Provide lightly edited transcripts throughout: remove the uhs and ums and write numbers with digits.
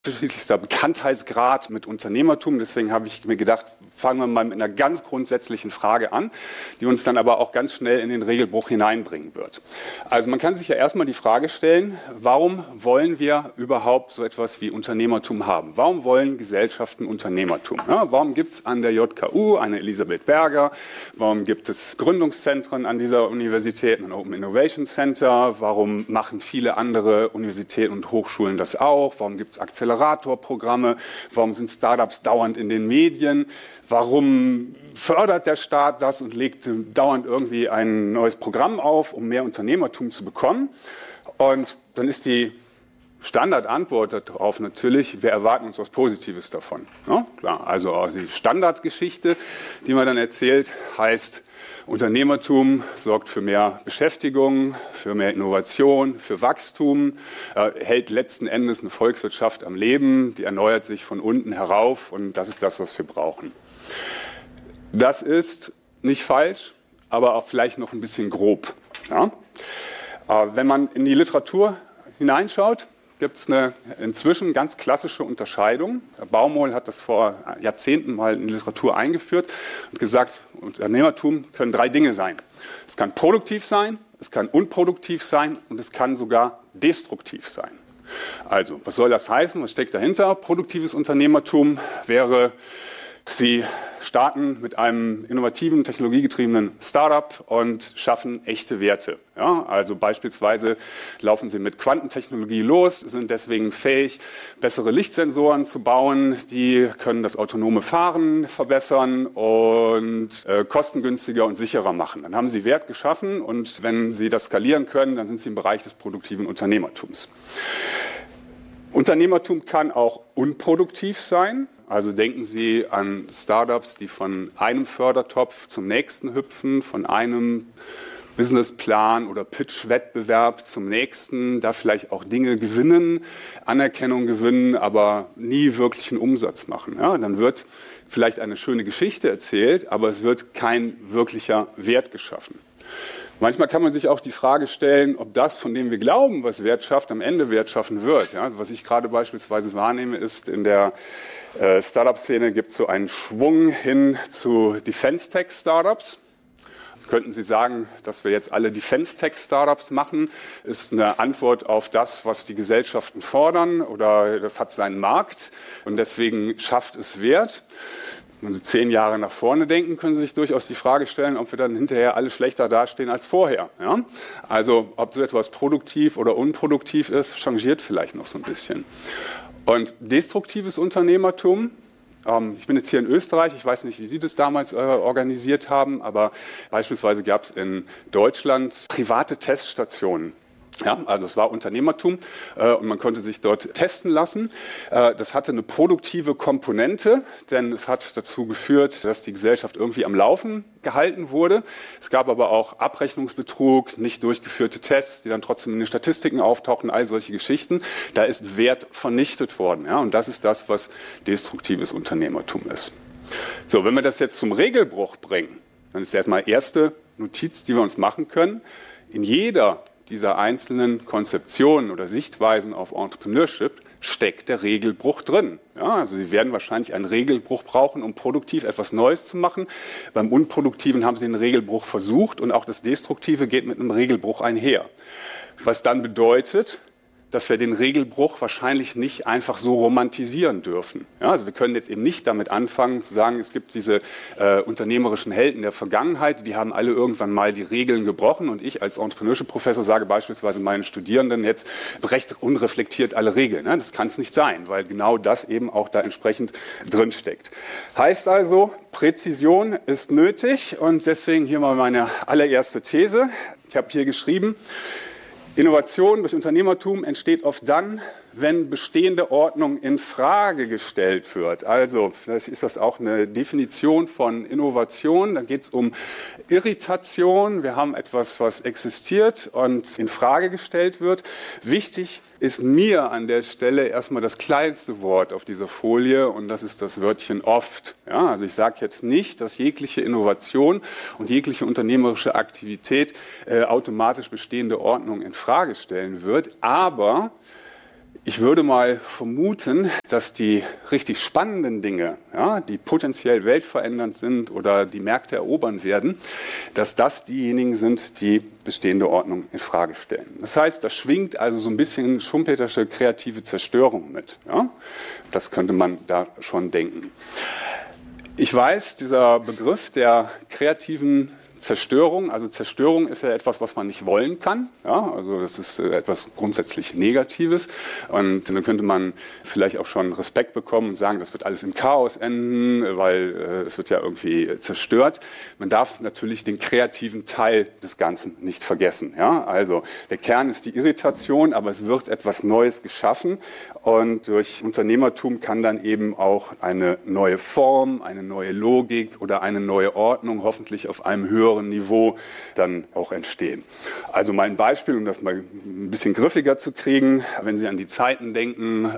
unterschiedlichster Bekanntheitsgrad mit Unternehmertum. Deswegen habe ich mir gedacht, fangen wir mal mit einer ganz grundsätzlichen Frage an, die uns dann aber auch ganz schnell in den Regelbruch hineinbringen wird. Also man kann sich ja erstmal die Frage stellen, warum wollen wir überhaupt so etwas wie Unternehmertum haben? Warum wollen Gesellschaften Unternehmertum? Ja, warum gibt es an der JKU eine Elisabeth Berger? Warum gibt es Gründungszentren an dieser Universität, ein Open Innovation Center? Warum machen viele andere Universitäten und Hochschulen das auch? Warum gibt es Acceleratorprogramme? Warum sind Startups dauernd in den Medien? Warum fördert der Staat das und legt dauernd irgendwie ein neues Programm auf, um mehr Unternehmertum zu bekommen? Und dann ist die Standardantwort darauf natürlich, wir erwarten uns was Positives davon. Ja, klar, also die Standardgeschichte, die man dann erzählt, heißt, Unternehmertum sorgt für mehr Beschäftigung, für mehr Innovation, für Wachstum, hält letzten Endes eine Volkswirtschaft am Leben, die erneuert sich von unten herauf und das ist das, was wir brauchen. Das ist nicht falsch, aber auch vielleicht noch ein bisschen grob. Ja? Wenn man in die Literatur hineinschaut, gibt es eine inzwischen ganz klassische Unterscheidung. Herr Baumol hat das vor Jahrzehnten mal in die Literatur eingeführt und gesagt, Unternehmertum können 3 Dinge sein. Es kann produktiv sein, es kann unproduktiv sein und es kann sogar destruktiv sein. Also, was soll das heißen? Was steckt dahinter? Produktives Unternehmertum wäre, Sie starten mit einem innovativen, technologiegetriebenen Startup und schaffen echte Werte. Ja, also beispielsweise laufen Sie mit Quantentechnologie los, sind deswegen fähig, bessere Lichtsensoren zu bauen. Die können das autonome Fahren verbessern und kostengünstiger und sicherer machen. Dann haben Sie Wert geschaffen und wenn Sie das skalieren können, dann sind Sie im Bereich des produktiven Unternehmertums. Unternehmertum kann auch unproduktiv sein. Also denken Sie an Startups, die von einem Fördertopf zum nächsten hüpfen, von einem Businessplan oder Pitch-Wettbewerb zum nächsten, da vielleicht auch Dinge gewinnen, Anerkennung gewinnen, aber nie wirklichen Umsatz machen. Ja, dann wird vielleicht eine schöne Geschichte erzählt, aber es wird kein wirklicher Wert geschaffen. Manchmal kann man sich auch die Frage stellen, ob das, von dem wir glauben, was Wert schafft, am Ende Wert schaffen wird. Ja, also was ich gerade beispielsweise wahrnehme, ist in der Startup-Szene gibt es so einen Schwung hin zu Defense-Tech-Startups. Könnten Sie sagen, dass wir jetzt alle Defense-Tech-Startups machen? Ist eine Antwort auf das, was die Gesellschaften fordern oder das hat seinen Markt und deswegen schafft es Wert? Wenn Sie 10 Jahre nach vorne denken, können Sie sich durchaus die Frage stellen, ob wir dann hinterher alle schlechter dastehen als vorher. Ja? Also ob so etwas produktiv oder unproduktiv ist, changiert vielleicht noch so ein bisschen. Und destruktives Unternehmertum, ich bin jetzt hier in Österreich, ich weiß nicht, wie Sie das damals organisiert haben, aber beispielsweise gab es in Deutschland private Teststationen. Ja, also es war Unternehmertum und man konnte sich dort testen lassen. Das hatte eine produktive Komponente, denn es hat dazu geführt, dass die Gesellschaft irgendwie am Laufen gehalten wurde. Es gab aber auch Abrechnungsbetrug, nicht durchgeführte Tests, die dann trotzdem in den Statistiken auftauchen, all solche Geschichten. Da ist Wert vernichtet worden. Ja, und das ist das, was destruktives Unternehmertum ist. So, wenn wir das jetzt zum Regelbruch bringen, dann ist erstmal erste Notiz, die wir uns machen können. In jeder dieser einzelnen Konzeptionen oder Sichtweisen auf Entrepreneurship steckt der Regelbruch drin. Ja, also Sie werden wahrscheinlich einen Regelbruch brauchen, um produktiv etwas Neues zu machen. Beim Unproduktiven haben Sie den Regelbruch versucht und auch das Destruktive geht mit einem Regelbruch einher. Was dann bedeutet, dass wir den Regelbruch wahrscheinlich nicht einfach so romantisieren dürfen. Ja, also wir können jetzt eben nicht damit anfangen zu sagen, es gibt diese unternehmerischen Helden der Vergangenheit, die haben alle irgendwann mal die Regeln gebrochen und ich als Entrepreneurship-Professor sage beispielsweise meinen Studierenden jetzt recht unreflektiert alle Regeln. Ja, das kann es nicht sein, weil genau das eben auch da entsprechend drin steckt. Heißt also, Präzision ist nötig und deswegen hier mal meine allererste These. Ich habe hier geschrieben, Innovation durch Unternehmertum entsteht oft dann, wenn bestehende Ordnung in Frage gestellt wird. Also vielleicht ist das auch eine Definition von Innovation. Da geht es um Irritation. Wir haben etwas, was existiert und in Frage gestellt wird. Wichtig ist mir an der Stelle erstmal das kleinste Wort auf dieser Folie und das ist das Wörtchen oft. Ja, also ich sage jetzt nicht, dass jegliche Innovation und jegliche unternehmerische Aktivität automatisch bestehende Ordnung in Frage stellen wird, aber Ich würde mal vermuten, dass die richtig spannenden Dinge, ja, die potenziell weltverändernd sind oder die Märkte erobern werden, dass das diejenigen sind, die bestehende Ordnung in Frage stellen. Das heißt, da schwingt also so ein bisschen schumpetersche kreative Zerstörung mit. Ja? Das könnte man da schon denken. Ich weiß, dieser Begriff der kreativen Zerstörung, also Zerstörung ist ja etwas, was man nicht wollen kann. Ja, also das ist etwas grundsätzlich Negatives. Und dann könnte man vielleicht auch schon Respekt bekommen und sagen, das wird alles im Chaos enden, weil es wird ja irgendwie zerstört. Man darf natürlich den kreativen Teil des Ganzen nicht vergessen. Ja, also der Kern ist die Irritation, aber es wird etwas Neues geschaffen. Und durch Unternehmertum kann dann eben auch eine neue Form, eine neue Logik oder eine neue Ordnung hoffentlich auf einem höheren Niveau dann auch entstehen. Also mal ein Beispiel, um das mal ein bisschen griffiger zu kriegen. Wenn Sie an die Zeiten denken,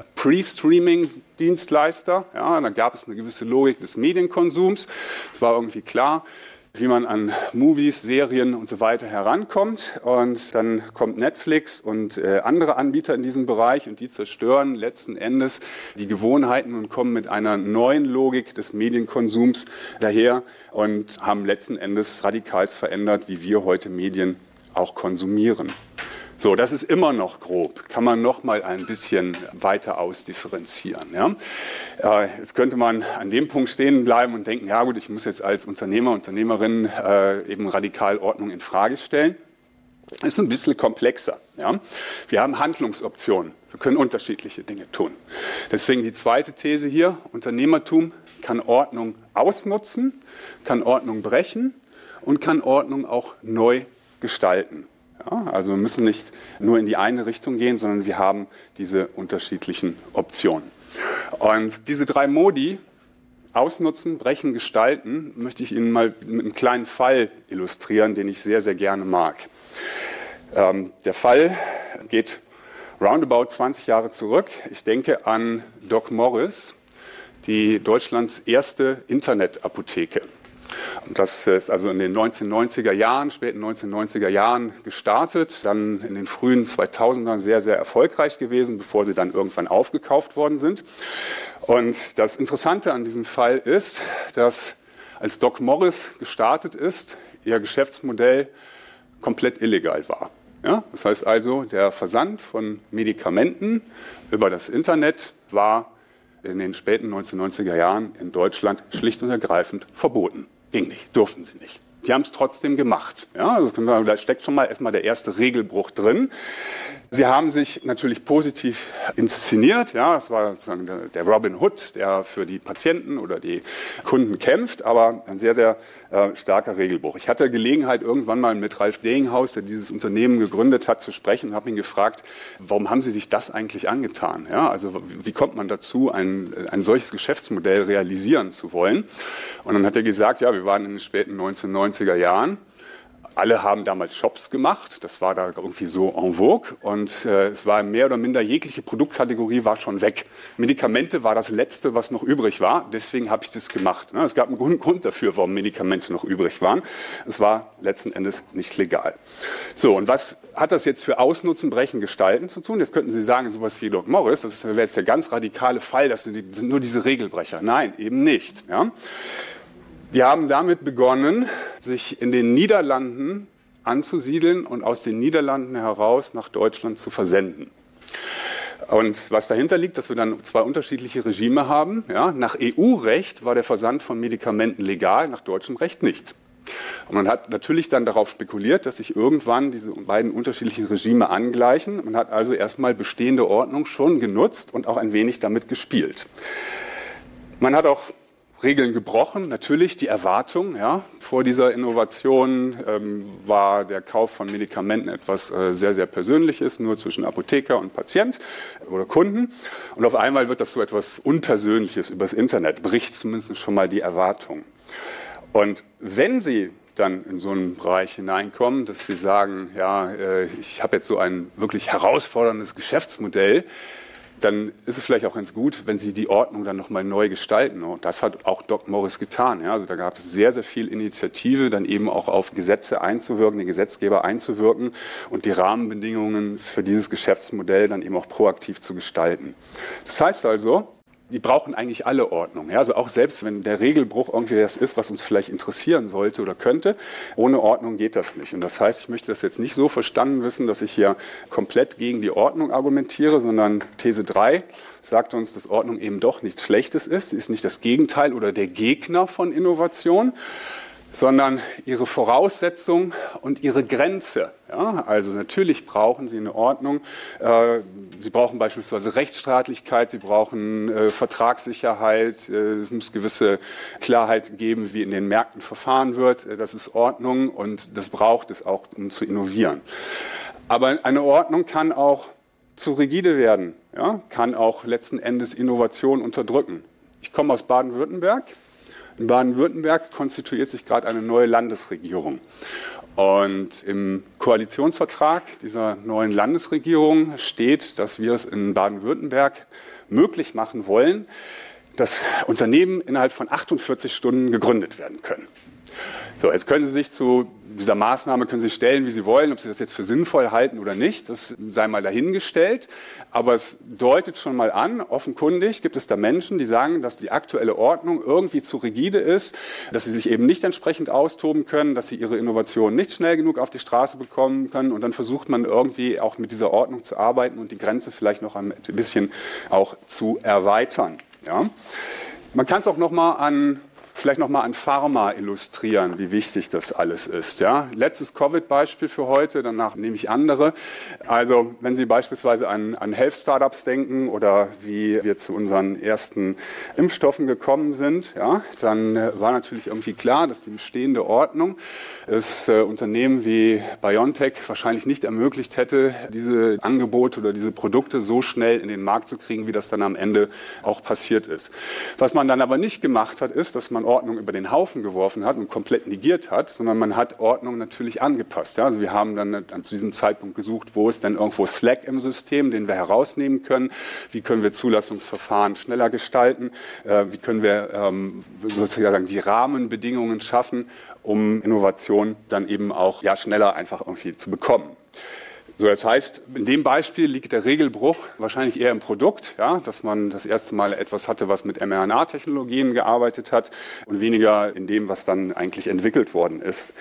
Pre-Streaming-Dienstleister, ja, da gab es eine gewisse Logik des Medienkonsums. Es war irgendwie klar, wie man an Movies, Serien und so weiter herankommt. Und dann kommt Netflix und andere Anbieter in diesem Bereich und die zerstören letzten Endes die Gewohnheiten und kommen mit einer neuen Logik des Medienkonsums daher und haben letzten Endes radikal verändert, wie wir heute Medien auch konsumieren. So, das ist immer noch grob, kann man noch mal ein bisschen weiter ausdifferenzieren. Ja? Jetzt könnte man an dem Punkt stehen bleiben und denken, ja gut, ich muss jetzt als Unternehmer, Unternehmerin eben radikal Ordnung in Frage stellen. Ist ein bisschen komplexer. Ja? Wir haben Handlungsoptionen, wir können unterschiedliche Dinge tun. Deswegen die zweite These hier, Unternehmertum kann Ordnung ausnutzen, kann Ordnung brechen und kann Ordnung auch neu gestalten. Ja, also wir müssen nicht nur in die eine Richtung gehen, sondern wir haben diese unterschiedlichen Optionen. Und diese drei Modi, ausnutzen, brechen, gestalten, möchte ich Ihnen mal mit einem kleinen Fall illustrieren, den ich sehr, sehr gerne mag. Der Fall geht roundabout 20 Jahre zurück. Ich denke an Doc Morris, die Deutschlands erste Internetapotheke. Das ist also in den 1990er Jahren, späten 1990er Jahren gestartet, dann in den frühen 2000ern sehr, sehr erfolgreich gewesen, bevor sie dann irgendwann aufgekauft worden sind. Und das Interessante an diesem Fall ist, dass als Doc Morris gestartet ist, ihr Geschäftsmodell komplett illegal war. Ja, das heißt also, der Versand von Medikamenten über das Internet war in den späten 1990er Jahren in Deutschland schlicht und ergreifend verboten. Ging nicht, durften sie nicht. Die haben es trotzdem gemacht. Ja, also da steckt schon mal erstmal der erste Regelbruch drin. Sie haben sich natürlich positiv inszeniert. Ja, es war sozusagen der Robin Hood, der für die Patienten oder die Kunden kämpft, aber ein sehr, sehr starker Regelbruch. Ich hatte Gelegenheit, irgendwann mal mit Ralf Dehinghaus, der dieses Unternehmen gegründet hat, zu sprechen und habe ihn gefragt, warum haben Sie sich das eigentlich angetan? Ja, also wie kommt man dazu, ein solches Geschäftsmodell realisieren zu wollen? Und dann hat er gesagt, ja, wir waren in den späten 1990er Jahren. Alle haben damals Shops gemacht, das war da irgendwie so en vogue und es war mehr oder minder jegliche Produktkategorie war schon weg. Medikamente war das Letzte, was noch übrig war, deswegen habe ich das gemacht. Es gab einen Grund dafür, warum Medikamente noch übrig waren. Es war letzten Endes nicht legal. So, und was hat das jetzt für Ausnutzen, Brechen, Gestalten zu tun? Jetzt könnten Sie sagen, sowas wie Doc Morris, das wäre jetzt der ganz radikale Fall, das sind nur diese Regelbrecher. Nein, eben nicht. Ja? Die haben damit begonnen, sich in den Niederlanden anzusiedeln und aus den Niederlanden heraus nach Deutschland zu versenden. Und was dahinter liegt, dass wir dann zwei unterschiedliche Regime haben. Ja, nach EU-Recht war der Versand von Medikamenten legal, nach deutschem Recht nicht. Und man hat natürlich dann darauf spekuliert, dass sich irgendwann diese beiden unterschiedlichen Regime angleichen. Man hat also erstmal bestehende Ordnung schon genutzt und auch ein wenig damit gespielt. Man hat auch Regeln gebrochen. Natürlich die Erwartung, ja, vor dieser Innovation war der Kauf von Medikamenten etwas sehr, sehr Persönliches, nur zwischen Apotheker und Patient oder Kunden. Und auf einmal wird das so etwas Unpersönliches übers Internet, bricht zumindest schon mal die Erwartung. Und wenn Sie dann in so einen Bereich hineinkommen, dass Sie sagen, ja, ich habe jetzt so ein wirklich herausforderndes Geschäftsmodell, dann ist es vielleicht auch ganz gut, wenn Sie die Ordnung dann nochmal neu gestalten. Und das hat auch Doc Morris getan. Ja. Also da gab es sehr, sehr viel Initiative, dann eben auch auf Gesetze einzuwirken, den Gesetzgeber einzuwirken und die Rahmenbedingungen für dieses Geschäftsmodell dann eben auch proaktiv zu gestalten. Das heißt also, die brauchen eigentlich alle Ordnung. Ja, also auch selbst wenn der Regelbruch irgendwie das ist, was uns vielleicht interessieren sollte oder könnte, ohne Ordnung geht das nicht. Und das heißt, ich möchte das jetzt nicht so verstanden wissen, dass ich hier komplett gegen die Ordnung argumentiere, sondern These 3 sagt uns, dass Ordnung eben doch nichts Schlechtes ist. Sie ist nicht das Gegenteil oder der Gegner von Innovation, sondern ihre Voraussetzung und ihre Grenze. Ja, also natürlich brauchen Sie eine Ordnung. Sie brauchen beispielsweise Rechtsstaatlichkeit, Sie brauchen Vertragssicherheit. Es muss gewisse Klarheit geben, wie in den Märkten verfahren wird. Das ist Ordnung und das braucht es auch, um zu innovieren. Aber eine Ordnung kann auch zu rigide werden, ja, kann auch letzten Endes Innovation unterdrücken. Ich komme aus Baden-Württemberg. In Baden-Württemberg konstituiert sich gerade eine neue Landesregierung. Und im Koalitionsvertrag dieser neuen Landesregierung steht, dass wir es in Baden-Württemberg möglich machen wollen, dass Unternehmen innerhalb von 48 Stunden gegründet werden können. So, jetzt können Sie sich zu dieser Maßnahme stellen, wie Sie wollen, ob Sie das jetzt für sinnvoll halten oder nicht, das sei mal dahingestellt. Aber es deutet schon mal an, offenkundig gibt es da Menschen, die sagen, dass die aktuelle Ordnung irgendwie zu rigide ist, dass sie sich eben nicht entsprechend austoben können, dass sie ihre Innovationen nicht schnell genug auf die Straße bekommen können. Und dann versucht man irgendwie auch mit dieser Ordnung zu arbeiten und die Grenze vielleicht noch ein bisschen auch zu erweitern. Ja? Man kann es auch vielleicht noch mal an Pharma illustrieren, wie wichtig das alles ist. Ja? Letztes Covid-Beispiel für heute, danach nehme ich andere. Also wenn Sie beispielsweise an Health-Startups denken oder wie wir zu unseren ersten Impfstoffen gekommen sind, ja, dann war natürlich irgendwie klar, dass die bestehende Ordnung das Unternehmen wie BioNTech wahrscheinlich nicht ermöglicht hätte, diese Angebote oder diese Produkte so schnell in den Markt zu kriegen, wie das dann am Ende auch passiert ist. Was man dann aber nicht gemacht hat, ist, dass man Ordnung über den Haufen geworfen hat und komplett negiert hat, sondern man hat Ordnung natürlich angepasst. Ja? Also wir haben dann zu diesem Zeitpunkt gesucht, wo ist denn irgendwo Slack im System, den wir herausnehmen können, wie können wir Zulassungsverfahren schneller gestalten, wie können wir sozusagen die Rahmenbedingungen schaffen, um Innovation dann eben auch schneller einfach irgendwie zu bekommen. So, das heißt, in dem Beispiel liegt der Regelbruch wahrscheinlich eher im Produkt, ja, dass man das erste Mal etwas hatte, was mit mRNA-Technologien gearbeitet hat und weniger in dem, was dann eigentlich entwickelt worden ist.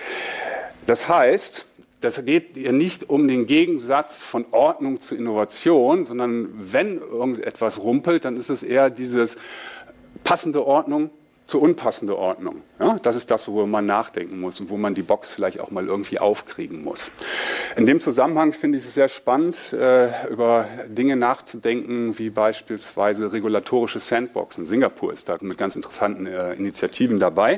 Das heißt, das geht ja nicht um den Gegensatz von Ordnung zu Innovation, sondern wenn irgendetwas rumpelt, dann ist es eher dieses passende Ordnung zur unpassende Ordnung. Ja, das ist das, worüber man nachdenken muss und wo man die Box vielleicht auch mal irgendwie aufkriegen muss. In dem Zusammenhang finde ich es sehr spannend, über Dinge nachzudenken, wie beispielsweise regulatorische Sandboxen. Singapur ist da mit ganz interessanten Initiativen dabei.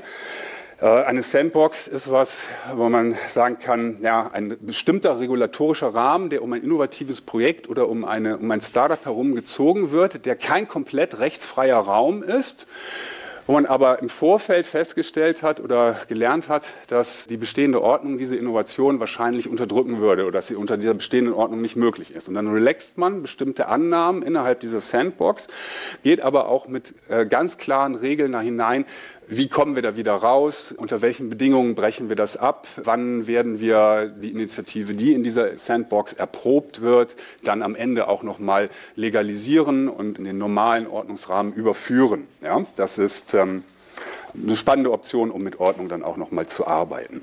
Eine Sandbox ist was, wo man sagen kann, ja, ein bestimmter regulatorischer Rahmen, der um ein innovatives Projekt oder um ein Startup herum gezogen wird, der kein komplett rechtsfreier Raum ist, wo man aber im Vorfeld festgestellt hat oder gelernt hat, dass die bestehende Ordnung diese Innovation wahrscheinlich unterdrücken würde oder dass sie unter dieser bestehenden Ordnung nicht möglich ist. Und dann relaxt man bestimmte Annahmen innerhalb dieser Sandbox, geht aber auch mit ganz klaren Regeln da hinein, wie kommen wir da wieder raus, unter welchen Bedingungen brechen wir das ab, wann werden wir die Initiative, die in dieser Sandbox erprobt wird, dann am Ende auch nochmal legalisieren und in den normalen Ordnungsrahmen überführen. Ja, das ist eine spannende Option, um mit Ordnung dann auch nochmal zu arbeiten.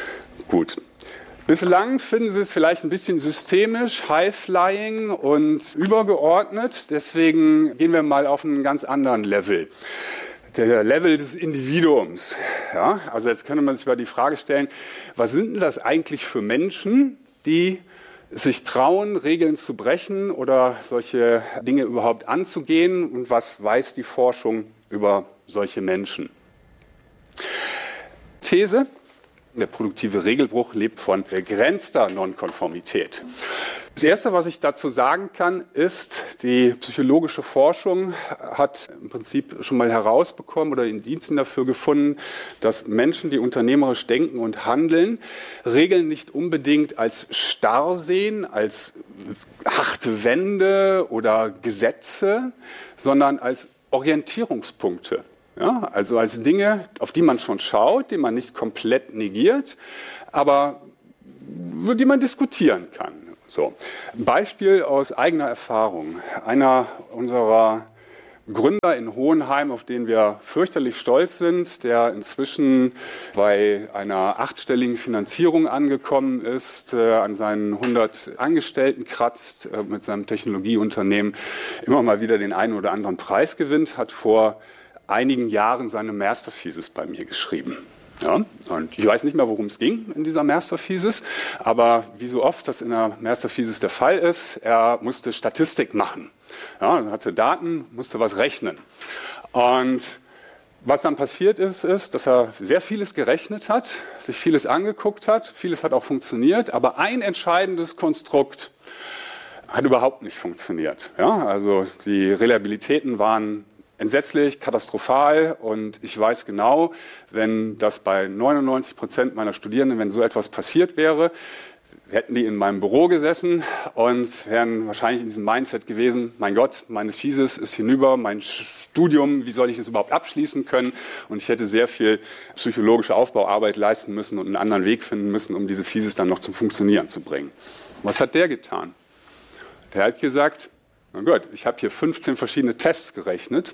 Gut. Bislang finden Sie es vielleicht ein bisschen systemisch, high-flying und übergeordnet. Deswegen gehen wir mal auf einen ganz anderen Level. Der Level des Individuums. Ja, also jetzt könnte man sich mal die Frage stellen, was sind denn das eigentlich für Menschen, die sich trauen, Regeln zu brechen oder solche Dinge überhaupt anzugehen? Und was weiß die Forschung über solche Menschen? These: Der produktive Regelbruch lebt von begrenzter Nonkonformität. Das Erste, was ich dazu sagen kann, ist, die psychologische Forschung hat im Prinzip schon mal herausbekommen oder Indizien dafür gefunden, dass Menschen, die unternehmerisch denken und handeln, Regeln nicht unbedingt als starr sehen, als harte Wände oder Gesetze, sondern als Orientierungspunkte. Ja, also als Dinge, auf die man schon schaut, die man nicht komplett negiert, aber über die man diskutieren kann. So, ein Beispiel aus eigener Erfahrung. Einer unserer Gründer in Hohenheim, auf den wir fürchterlich stolz sind, der inzwischen bei einer 8-stelligen Finanzierung angekommen ist, an seinen 100 Angestellten kratzt, mit seinem Technologieunternehmen immer mal wieder den einen oder anderen Preis gewinnt, hat vor einigen Jahren seine Master Thesis bei mir geschrieben. Ja, und ich weiß nicht mehr, worum es ging in dieser Master Thesis, aber wie so oft das in der Master Thesis der Fall ist, er musste Statistik machen. Ja, er hatte Daten, musste was rechnen. Und was dann passiert ist, dass er sehr vieles gerechnet hat, sich vieles angeguckt hat, vieles hat auch funktioniert, aber ein entscheidendes Konstrukt hat überhaupt nicht funktioniert. Ja, also die Reliabilitäten waren entsetzlich, katastrophal, und ich weiß genau, wenn das bei 99% meiner Studierenden, wenn so etwas passiert wäre, hätten die in meinem Büro gesessen und wären wahrscheinlich in diesem Mindset gewesen, mein Gott, meine Thesis ist hinüber, mein Studium, wie soll ich es überhaupt abschließen können? Und ich hätte sehr viel psychologische Aufbauarbeit leisten müssen und einen anderen Weg finden müssen, um diese Thesis dann noch zum Funktionieren zu bringen. Was hat der getan? Der hat gesagt, na gut, ich habe hier 15 verschiedene Tests gerechnet,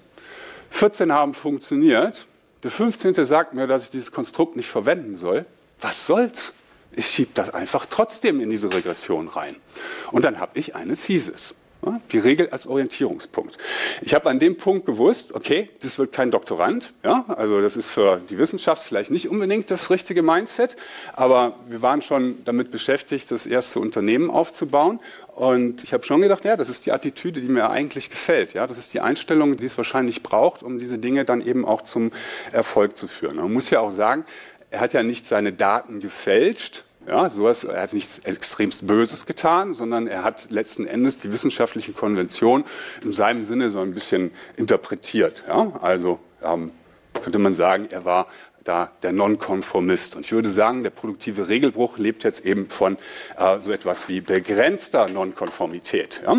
14 haben funktioniert, der 15. sagt mir, dass ich dieses Konstrukt nicht verwenden soll. Was soll's? Ich schiebe das einfach trotzdem in diese Regression rein. Und dann habe ich eine Thesis. Ja, die Regel als Orientierungspunkt. Ich habe an dem Punkt gewusst, okay, das wird kein Doktorand. Ja, also das ist für die Wissenschaft vielleicht nicht unbedingt das richtige Mindset, aber wir waren schon damit beschäftigt, das erste Unternehmen aufzubauen. Und ich habe schon gedacht, ja, das ist die Attitüde, die mir eigentlich gefällt. Ja, das ist die Einstellung, die es wahrscheinlich braucht, um diese Dinge dann eben auch zum Erfolg zu führen. Man muss ja auch sagen, er hat ja nicht seine Daten gefälscht. Ja, er hat nichts extremst Böses getan, sondern er hat letzten Endes die wissenschaftlichen Konventionen in seinem Sinne so ein bisschen interpretiert. Ja, also könnte man sagen, er war da der Nonkonformist. Und ich würde sagen, der produktive Regelbruch lebt jetzt eben von so etwas wie begrenzter Nonkonformität. Ja?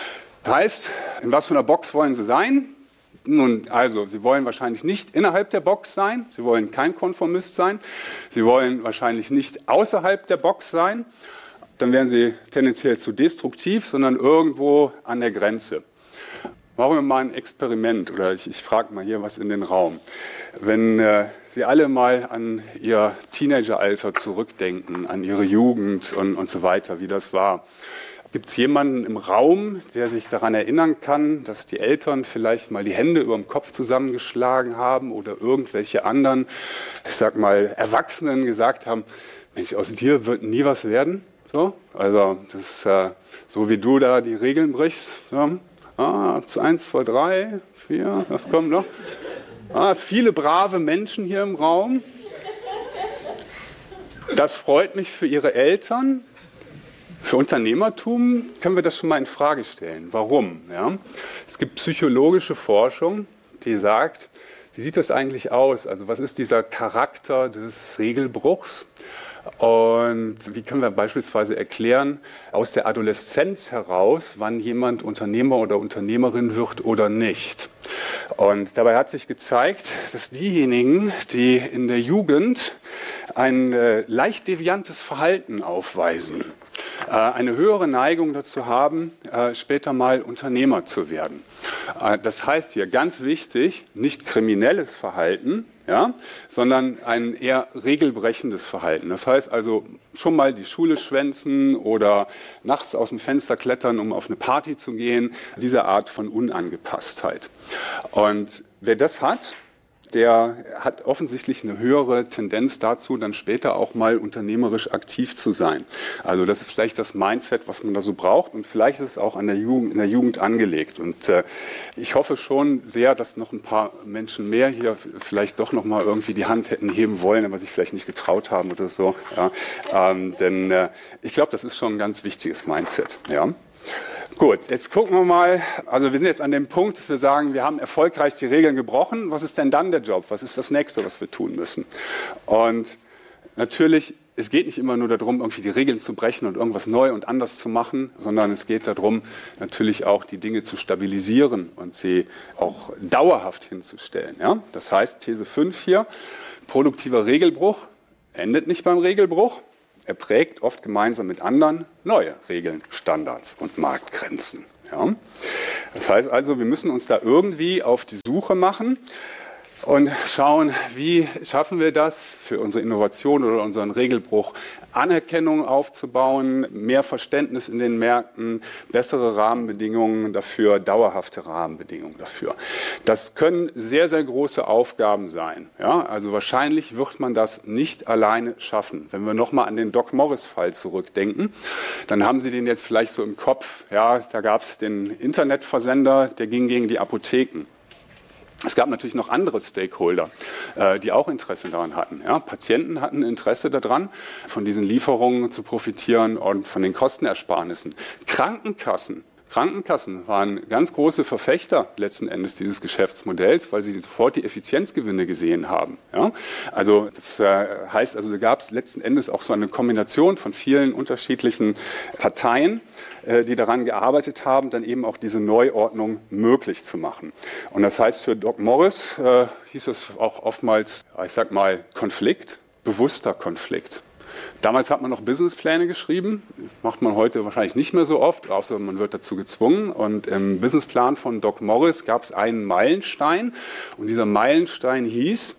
Heißt, in was für einer Box wollen Sie sein? Nun, also, Sie wollen wahrscheinlich nicht innerhalb der Box sein, Sie wollen kein Konformist sein, Sie wollen wahrscheinlich nicht außerhalb der Box sein, dann wären Sie tendenziell zu destruktiv, sondern irgendwo an der Grenze. Machen wir mal ein Experiment, oder ich frage mal hier was in den Raum. Wenn Sie alle mal an Ihr Teenageralter zurückdenken, an Ihre Jugend und so weiter, wie das war. Gibt es jemanden im Raum, der sich daran erinnern kann, dass die Eltern vielleicht mal die Hände über dem Kopf zusammengeschlagen haben oder irgendwelche anderen, ich sag mal, Erwachsenen gesagt haben, Mensch, aus dir wird nie was werden? So? Also das ist so, wie du da die Regeln brichst. Ja? 1, 2, 3, 4, was kommt noch? Viele brave Menschen hier im Raum. Das freut mich für Ihre Eltern. Für Unternehmertum können wir das schon mal in Frage stellen. Warum? Ja? Es gibt psychologische Forschung, die sagt, wie sieht das eigentlich aus? Also was ist dieser Charakter des Regelbruchs? Und wie können wir beispielsweise erklären, aus der Adoleszenz heraus, wann jemand Unternehmer oder Unternehmerin wird oder nicht? Und dabei hat sich gezeigt, dass diejenigen, die in der Jugend ein leicht deviantes Verhalten aufweisen, eine höhere Neigung dazu haben, später mal Unternehmer zu werden. Das heißt hier ganz wichtig, nicht kriminelles Verhalten, ja, sondern ein eher regelbrechendes Verhalten. Das heißt also schon mal die Schule schwänzen oder nachts aus dem Fenster klettern, um auf eine Party zu gehen, diese Art von Unangepasstheit. Und wer das hat, der hat offensichtlich eine höhere Tendenz dazu, dann später auch mal unternehmerisch aktiv zu sein. Also das ist vielleicht das Mindset, was man da so braucht, und vielleicht ist es auch in der Jugend angelegt. Und ich hoffe schon sehr, dass noch ein paar Menschen mehr hier vielleicht doch noch mal irgendwie die Hand hätten heben wollen, aber sich vielleicht nicht getraut haben oder so. Ja. Denn ich glaube, das ist schon ein ganz wichtiges Mindset. Ja. Gut, jetzt gucken wir mal, also wir sind jetzt an dem Punkt, dass wir sagen, wir haben erfolgreich die Regeln gebrochen. Was ist denn dann der Job? Was ist das Nächste, was wir tun müssen? Und natürlich, es geht nicht immer nur darum, irgendwie die Regeln zu brechen und irgendwas neu und anders zu machen, sondern es geht darum, natürlich auch die Dinge zu stabilisieren und sie auch dauerhaft hinzustellen. Ja? Das heißt, These 5 hier, produktiver Regelbruch endet nicht beim Regelbruch. Er prägt oft gemeinsam mit anderen neue Regeln, Standards und Marktgrenzen. Ja? Das heißt also, wir müssen uns da irgendwie auf die Suche machen und schauen, wie schaffen wir das für unsere Innovation oder unseren Regelbruch, Anerkennung aufzubauen, mehr Verständnis in den Märkten, bessere Rahmenbedingungen dafür, dauerhafte Rahmenbedingungen dafür. Das können sehr, sehr große Aufgaben sein. Ja, also wahrscheinlich wird man das nicht alleine schaffen. Wenn wir nochmal an den Doc Morris-Fall zurückdenken, dann haben Sie den jetzt vielleicht so im Kopf. Ja, da gab es den Internetversender, der ging gegen die Apotheken. Es gab natürlich noch andere Stakeholder, die auch Interesse daran hatten. Ja, Patienten hatten Interesse daran, von diesen Lieferungen zu profitieren und von den Kostenersparnissen. Krankenkassen waren ganz große Verfechter letzten Endes dieses Geschäftsmodells, weil sie sofort die Effizienzgewinne gesehen haben. Ja? Also das heißt, also da gab es letzten Endes auch so eine Kombination von vielen unterschiedlichen Parteien, die daran gearbeitet haben, dann eben auch diese Neuordnung möglich zu machen. Und das heißt, für Doc Morris hieß es auch oftmals, ich sag mal, Konflikt, bewusster Konflikt. Damals hat man noch Businesspläne geschrieben, macht man heute wahrscheinlich nicht mehr so oft, außer man wird dazu gezwungen. Und im Businessplan von Doc Morris gab es einen Meilenstein, und dieser Meilenstein hieß,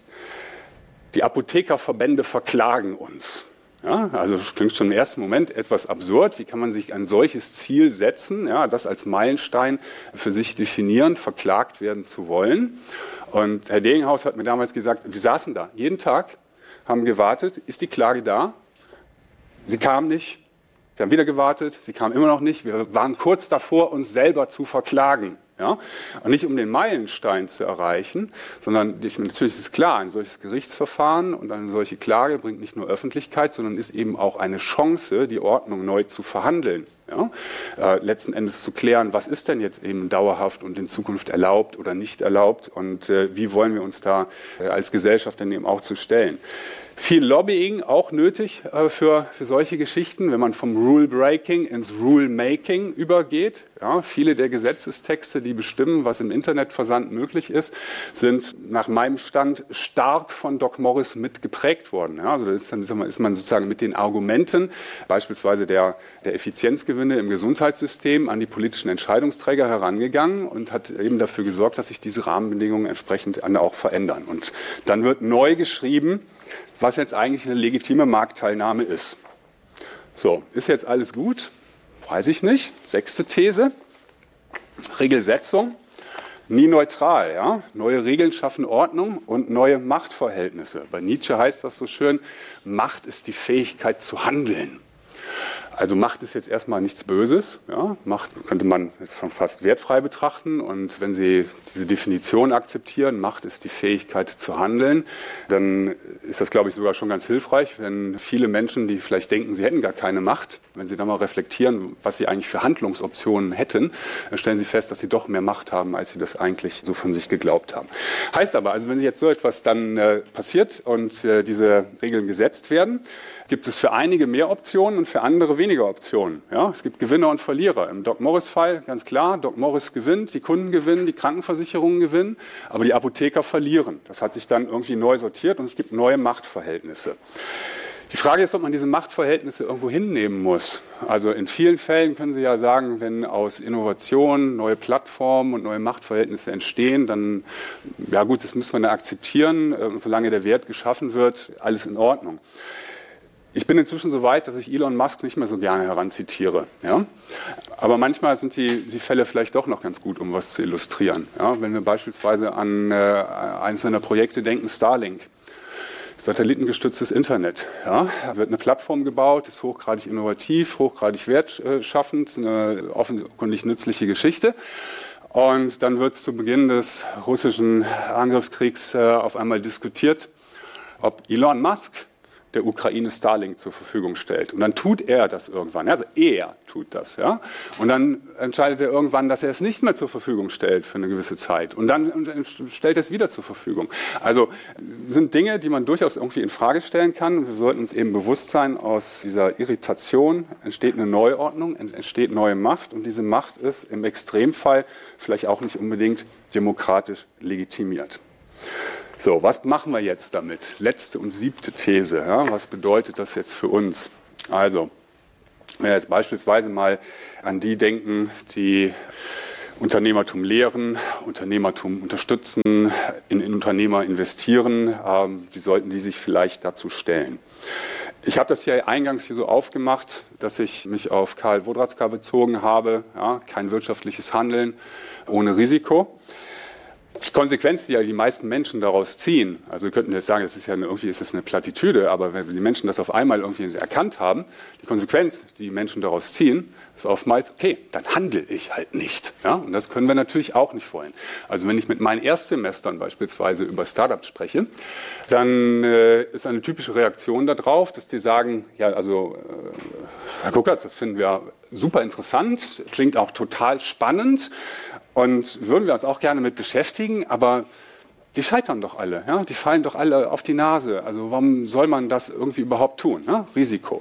die Apothekerverbände verklagen uns. Ja, also das klingt schon im ersten Moment etwas absurd. Wie kann man sich ein solches Ziel setzen, ja, das als Meilenstein für sich definieren, verklagt werden zu wollen? Und Herr Degenhaus hat mir damals gesagt, wir saßen da jeden Tag, haben gewartet, ist die Klage da? Sie kam nicht. Wir haben wieder gewartet, sie kam immer noch nicht. Wir waren kurz davor, uns selber zu verklagen. Ja? Und nicht um den Meilenstein zu erreichen, sondern natürlich ist es klar, ein solches Gerichtsverfahren und eine solche Klage bringt nicht nur Öffentlichkeit, sondern ist eben auch eine Chance, die Ordnung neu zu verhandeln. Ja? Letzten Endes zu klären, was ist denn jetzt eben dauerhaft und in Zukunft erlaubt oder nicht erlaubt, und wie wollen wir uns da als Gesellschaft dann eben auch zu stellen. Viel Lobbying auch nötig für solche Geschichten, wenn man vom Rule-Breaking ins Rule-Making übergeht. Ja, viele der Gesetzestexte, die bestimmen, was im Internetversand möglich ist, sind nach meinem Stand stark von Doc Morris mit geprägt worden. Ja, also da ist man sozusagen mit den Argumenten, beispielsweise der Effizienzgewinne im Gesundheitssystem, an die politischen Entscheidungsträger herangegangen und hat eben dafür gesorgt, dass sich diese Rahmenbedingungen entsprechend auch verändern. Und dann wird neu geschrieben, was jetzt eigentlich eine legitime Marktteilnahme ist. So, ist jetzt alles gut? Weiß ich nicht. 6. These, Regelsetzung, nie neutral. Ja? Neue Regeln schaffen Ordnung und neue Machtverhältnisse. Bei Nietzsche heißt das so schön, Macht ist die Fähigkeit zu handeln. Also Macht ist jetzt erstmal nichts Böses. Ja? Macht könnte man jetzt schon fast wertfrei betrachten. Und wenn Sie diese Definition akzeptieren, Macht ist die Fähigkeit zu handeln, dann ist das, glaube ich, sogar schon ganz hilfreich, wenn viele Menschen, die vielleicht denken, sie hätten gar keine Macht, wenn sie dann mal reflektieren, was sie eigentlich für Handlungsoptionen hätten, dann stellen sie fest, dass sie doch mehr Macht haben, als sie das eigentlich so von sich geglaubt haben. Heißt aber, also wenn jetzt so etwas dann passiert und diese Regeln gesetzt werden, gibt es für einige mehr Optionen und für andere weniger Optionen. Ja, es gibt Gewinner und Verlierer. Im Doc Morris-Fall ganz klar, Doc Morris gewinnt, die Kunden gewinnen, die Krankenversicherungen gewinnen, aber die Apotheker verlieren. Das hat sich dann irgendwie neu sortiert und es gibt neue Machtverhältnisse. Die Frage ist, ob man diese Machtverhältnisse irgendwo hinnehmen muss. Also in vielen Fällen können Sie ja sagen, wenn aus Innovation neue Plattformen und neue Machtverhältnisse entstehen, dann, ja gut, das müssen wir dann akzeptieren. Solange der Wert geschaffen wird, alles in Ordnung. Ich bin inzwischen so weit, dass ich Elon Musk nicht mehr so gerne heranzitiere. Ja? Aber manchmal sind die Fälle vielleicht doch noch ganz gut, um was zu illustrieren. Ja? Wenn wir beispielsweise an eines seiner Projekte denken, Starlink. Satellitengestütztes Internet. Ja? Da wird eine Plattform gebaut, ist hochgradig innovativ, hochgradig wertschaffend, eine offenkundig nützliche Geschichte. Und dann wird zu Beginn des russischen Angriffskriegs auf einmal diskutiert, ob Elon Musk der Ukraine Starlink zur Verfügung stellt. Und dann tut er das irgendwann. Also er tut das. Ja? Und dann entscheidet er irgendwann, dass er es nicht mehr zur Verfügung stellt für eine gewisse Zeit. Und dann stellt er es wieder zur Verfügung. Also sind Dinge, die man durchaus irgendwie in Frage stellen kann. Und wir sollten uns eben bewusst sein, aus dieser Irritation entsteht eine Neuordnung, entsteht neue Macht. Und diese Macht ist im Extremfall vielleicht auch nicht unbedingt demokratisch legitimiert. So, was machen wir jetzt damit? Letzte und siebte These. Ja? Was bedeutet das jetzt für uns? Also, wenn wir jetzt beispielsweise mal an die denken, die Unternehmertum lehren, Unternehmertum unterstützen, in Unternehmer investieren, wie sollten die sich vielleicht dazu stellen? Ich habe das hier eingangs so aufgemacht, dass ich mich auf Karl Wodratzka bezogen habe. Ja? Kein wirtschaftliches Handeln ohne Risiko. Die Konsequenz, die ja die meisten Menschen daraus ziehen, also wir könnten jetzt sagen, das ist ja irgendwie ist das eine Plattitüde, aber wenn die Menschen das auf einmal irgendwie erkannt haben, die Konsequenz, die die Menschen daraus ziehen, ist oftmals, okay, dann handle ich halt nicht. Ja? Und das können wir natürlich auch nicht wollen. Also wenn ich mit meinen Erstsemestern beispielsweise über Startups spreche, dann ist eine typische Reaktion darauf, dass die sagen, ja, also Herr Kuckertz, das finden wir super interessant, klingt auch total spannend, und würden wir uns auch gerne mit beschäftigen, aber die scheitern doch alle, ja? Die fallen doch alle auf die Nase. Also warum soll man das irgendwie überhaupt tun? Ja? Risiko.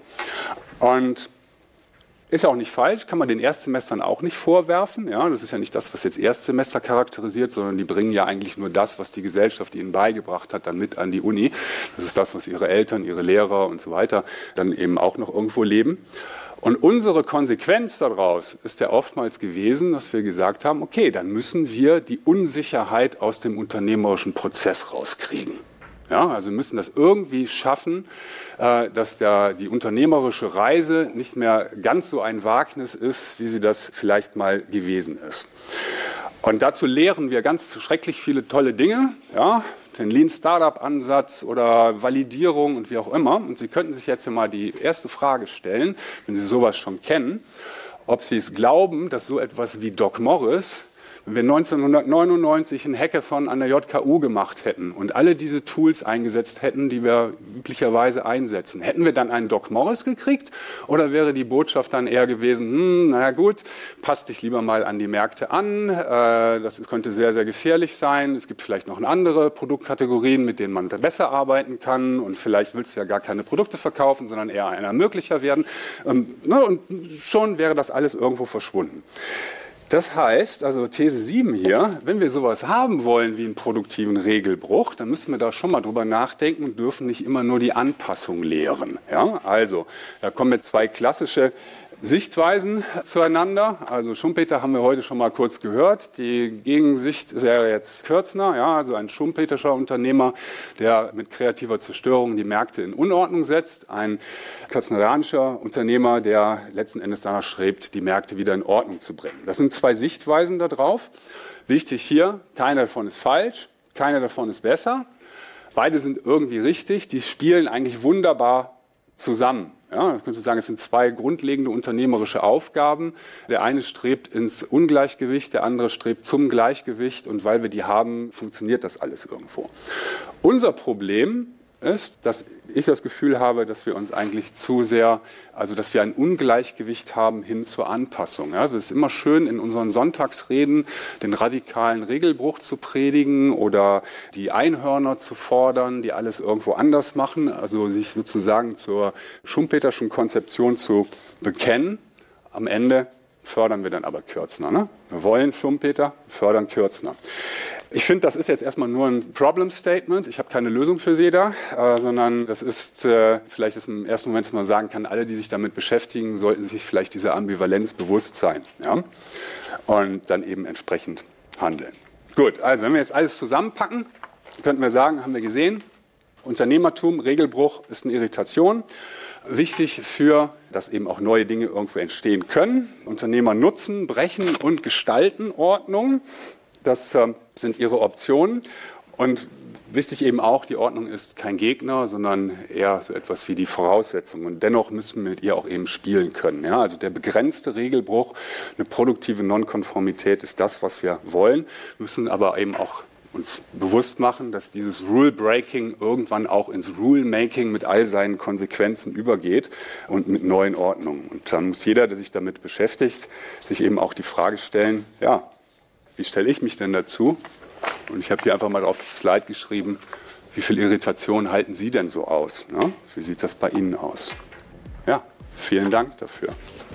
Und ist ja auch nicht falsch, kann man den Erstsemestern auch nicht vorwerfen. Ja? Das ist ja nicht das, was jetzt Erstsemester charakterisiert, sondern die bringen ja eigentlich nur das, was die Gesellschaft ihnen beigebracht hat, dann mit an die Uni. Das ist das, was ihre Eltern, ihre Lehrer und so weiter dann eben auch noch irgendwo leben. Und unsere Konsequenz daraus ist ja oftmals gewesen, dass wir gesagt haben, okay, dann müssen wir die Unsicherheit aus dem unternehmerischen Prozess rauskriegen. Ja, also wir müssen das irgendwie schaffen, dass die unternehmerische Reise nicht mehr ganz so ein Wagnis ist, wie sie das vielleicht mal gewesen ist. Und dazu lehren wir ganz schrecklich viele tolle Dinge, ja, den Lean-Startup-Ansatz oder Validierung und wie auch immer. Und Sie könnten sich jetzt mal die erste Frage stellen, wenn Sie sowas schon kennen, ob Sie es glauben, dass so etwas wie Doc Morris, wenn wir 1999 einen Hackathon an der JKU gemacht hätten und alle diese Tools eingesetzt hätten, die wir üblicherweise einsetzen, hätten wir dann einen Doc Morris gekriegt oder wäre die Botschaft dann eher gewesen, naja gut, passt dich lieber mal an die Märkte an, das könnte sehr, sehr gefährlich sein, es gibt vielleicht noch andere Produktkategorien, mit denen man besser arbeiten kann und vielleicht willst du ja gar keine Produkte verkaufen, sondern eher ein Ermöglicher werden, und schon wäre das alles irgendwo verschwunden. Das heißt, also These 7 hier, wenn wir sowas haben wollen wie einen produktiven Regelbruch, dann müssen wir da schon mal drüber nachdenken und dürfen nicht immer nur die Anpassung lehren. Ja, also, da kommen jetzt zwei klassische Sichtweisen zueinander. Also Schumpeter haben wir heute schon mal kurz gehört. Die Gegensicht wäre jetzt Kürtzner, ja, also ein schumpeterscher Unternehmer, der mit kreativer Zerstörung die Märkte in Unordnung setzt. Ein kürznerianischer Unternehmer, der letzten Endes danach strebt, die Märkte wieder in Ordnung zu bringen. Das sind zwei Sichtweisen darauf. Wichtig hier, keine davon ist falsch, keine davon ist besser. Beide sind irgendwie richtig, die spielen eigentlich wunderbar zusammen. Ja, ich könnte sagen, es sind zwei grundlegende unternehmerische Aufgaben. Der eine strebt ins Ungleichgewicht, der andere strebt zum Gleichgewicht. Und weil wir die haben, funktioniert das alles irgendwo. Unser Problem ist, dass ich das Gefühl habe, dass wir uns eigentlich zu sehr, also dass wir ein Ungleichgewicht haben hin zur Anpassung. Ja, also es ist immer schön, in unseren Sonntagsreden den radikalen Regelbruch zu predigen oder die Einhörner zu fordern, die alles irgendwo anders machen, also sich sozusagen zur schumpeterschen Konzeption zu bekennen. Am Ende fördern wir dann aber Kürtzner. Ne? Wir wollen Schumpeter, fördern Kürtzner. Ich finde, das ist jetzt erstmal nur ein Problem Statement. Ich habe keine Lösung für Sie da, sondern das ist vielleicht, dass man im ersten Moment mal sagen kann, alle, die sich damit beschäftigen, sollten sich vielleicht dieser Ambivalenz bewusst sein, ja? Und dann eben entsprechend handeln. Gut, also wenn wir jetzt alles zusammenpacken, könnten wir sagen, haben wir gesehen, Unternehmertum, Regelbruch ist eine Irritation. wichtig dass eben auch neue Dinge irgendwo entstehen können. Unternehmer nutzen, brechen und gestalten Ordnung. Das sind ihre Optionen. Und wichtig eben auch, die Ordnung ist kein Gegner, sondern eher so etwas wie die Voraussetzung. Und dennoch müssen wir mit ihr auch eben spielen können. Ja? Also der begrenzte Regelbruch, eine produktive Nonkonformität ist das, was wir wollen, müssen aber eben auch uns bewusst machen, dass dieses Rule-Breaking irgendwann auch ins Rule-Making mit all seinen Konsequenzen übergeht und mit neuen Ordnungen. Und dann muss jeder, der sich damit beschäftigt, sich eben auch die Frage stellen, ja, wie stelle ich mich denn dazu? Und ich habe hier einfach mal auf das Slide geschrieben, wie viel Irritation halten Sie denn so aus? Ne? Wie sieht das bei Ihnen aus? Ja, vielen Dank dafür.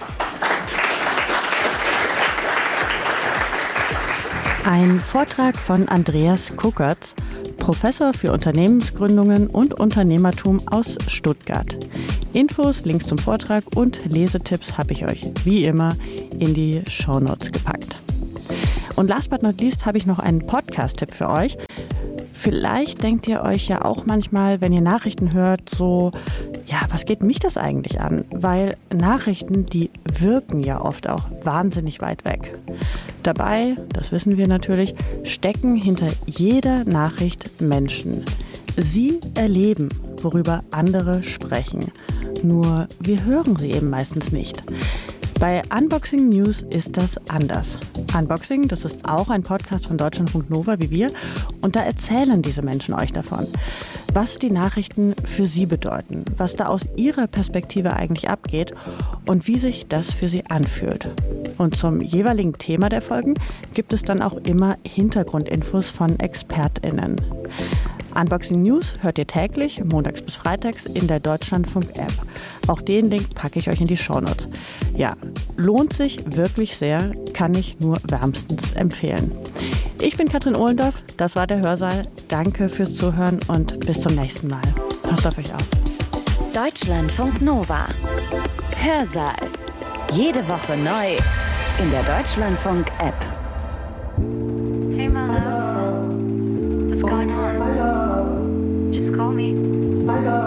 Ein Vortrag von Andreas Kuckertz, Professor für Unternehmensgründungen und Unternehmertum aus Stuttgart. Infos, Links zum Vortrag und Lesetipps habe ich euch wie immer in die Shownotes gepackt. Und last but not least habe ich noch einen Podcast-Tipp für euch. Vielleicht denkt ihr euch ja auch manchmal, wenn ihr Nachrichten hört, so, ja, was geht mich das eigentlich an? Weil Nachrichten, die wirken ja oft auch wahnsinnig weit weg. Dabei, das wissen wir natürlich, stecken hinter jeder Nachricht Menschen. Sie erleben, worüber andere sprechen. Nur wir hören sie eben meistens nicht. Bei Unboxing News ist das anders. Unboxing, das ist auch ein Podcast von Deutschlandfunk Nova wie wir. Und da erzählen diese Menschen euch davon, was die Nachrichten für sie bedeuten, was da aus ihrer Perspektive eigentlich abgeht und wie sich das für sie anfühlt. Und zum jeweiligen Thema der Folgen gibt es dann auch immer Hintergrundinfos von ExpertInnen. Unboxing News hört ihr täglich, montags bis freitags in der Deutschlandfunk-App. Auch den Link packe ich euch in die Shownotes. Ja, lohnt sich wirklich sehr, kann ich nur wärmstens empfehlen. Ich bin Katrin Ohlendorf, das war der Hörsaal. Danke fürs Zuhören und bis zum nächsten Mal. Passt auf euch auf. Deutschlandfunk Nova. Hörsaal. Jede Woche neu in der Deutschlandfunk-App. Hey, my love. What's going on? Just call me.